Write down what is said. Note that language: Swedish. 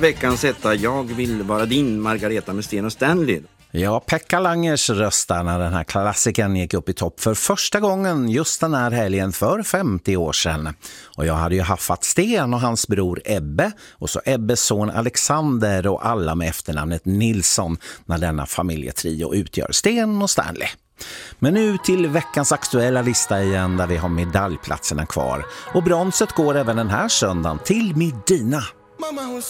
veckans etta, jag vill vara din, Margareta med Sten och Stanley. Ja, Pekka Langers röst där när den här klassiken gick upp i topp för första gången just den här helgen för 50 år sedan. Och jag hade ju haffat Sten och hans bror Ebbe och så Ebbes son Alexander och alla med efternamnet Nilsson när denna familjetrio utgör Sten och Stanley. Men nu till veckans aktuella lista igen där vi har medaljplatserna kvar. Och bronset går även den här söndagen till Medina. Mamma hon